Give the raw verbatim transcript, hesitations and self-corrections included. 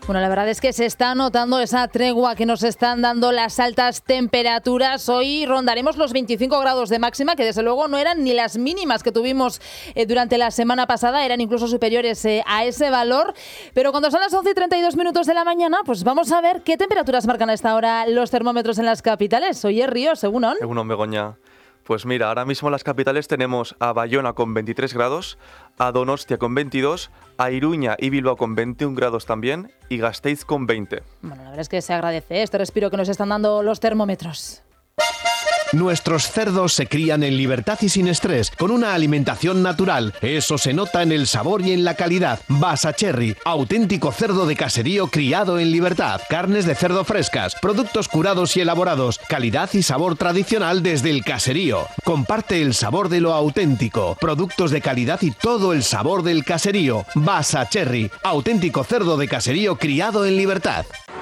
Bueno, la verdad es que se está notando esa tregua que nos están dando las altas temperaturas. Hoy rondaremos los veinticinco grados de máxima, que desde luego no eran ni las mínimas que tuvimos eh, durante la semana pasada, eran incluso superiores eh, a ese valor. Pero cuando son las once y treinta y dos minutos de la mañana, pues vamos a ver qué temperaturas marcan a esta hora los termómetros en las capitales. Oye, Ríos, Egunon. Egunon, Begoña. Pues mira, ahora mismo en las capitales tenemos a Bayona con veintitrés grados, a Donostia con veintidós, a Iruña y Bilbao con veintiún grados también y Gasteiz con veinte. Bueno, la verdad es que se agradece este respiro que nos están dando los termómetros. Nuestros cerdos se crían en libertad y sin estrés, con una alimentación natural. Eso se nota en el sabor y en la calidad. Basacherry, auténtico cerdo de caserío criado en libertad. Carnes de cerdo frescas, productos curados y elaborados, calidad y sabor tradicional desde el caserío. Comparte el sabor de lo auténtico. Productos de calidad y todo el sabor del caserío. Basacherry, auténtico cerdo de caserío criado en libertad.